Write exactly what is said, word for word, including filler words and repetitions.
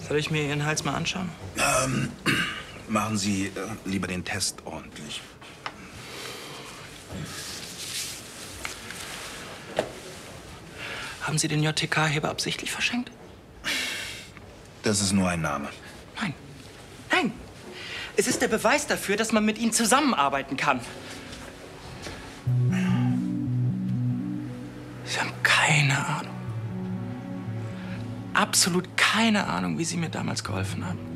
Soll ich mir Ihren Hals mal anschauen? Ähm, machen Sie äh, lieber den Test ordentlich. Haben Sie den J T K-Heber absichtlich verschenkt? Das ist nur ein Name. Nein. Nein. Es ist der Beweis dafür, dass man mit Ihnen zusammenarbeiten kann. Sie haben keine Ahnung. Absolut keine Ahnung, wie Sie mir damals geholfen haben.